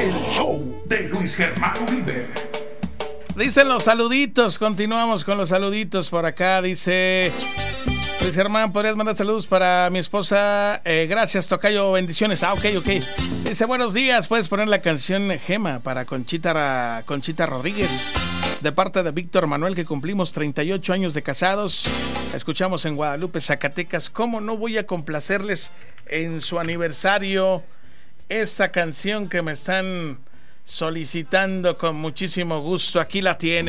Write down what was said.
El show de Luis Germán Uribe. Dicen los saluditos, continuamos con los saluditos por acá. Dice Luis Germán, ¿podrías mandar saludos para mi esposa? Gracias, tocayo, bendiciones. Ok. Dice, buenos días, puedes poner la canción Gema para Conchita Rodríguez, de parte de Víctor Manuel, que cumplimos 38 años de casados. Escuchamos en Guadalupe, Zacatecas. ¿Cómo no voy a complacerles en su aniversario esta canción que me están solicitando con muchísimo gusto? Aquí la tiene.